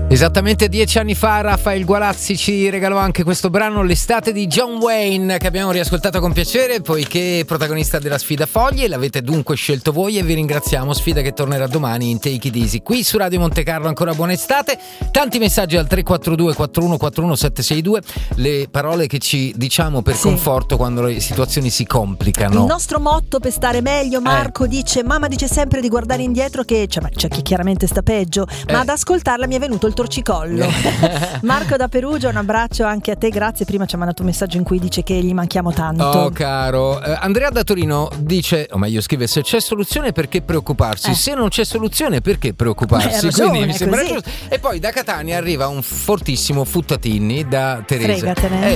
Esattamente 10 anni fa Rafael Gualazzi ci regalò anche questo brano, L'estate di John Wayne, che abbiamo riascoltato con piacere poiché è protagonista della sfida Foglie. L'avete dunque scelto voi e vi ringraziamo. Sfida che tornerà domani in Take It Easy qui su Radio Monte Carlo. Ancora buona estate, tanti messaggi al 342 4141 762, le parole che ci diciamo per conforto quando le situazioni si complicano. Il nostro motto per stare meglio, Marco dice: mamma dice sempre di guardare indietro, che c'è chi chiaramente sta peggio, ma ad ascoltarla mi è venuto il torcicollo. Marco da Perugia, un abbraccio anche a te, grazie. Prima ci ha mandato un messaggio in cui dice che gli manchiamo tanto. Oh caro, Andrea da Torino dice, o meglio scrive: se c'è soluzione perché preoccuparsi, se non c'è soluzione perché preoccuparsi. Ragione, quindi mi sembra così. giusto. E poi da Catania arriva un fortissimo Futtatinni da Teresa. Fregatene.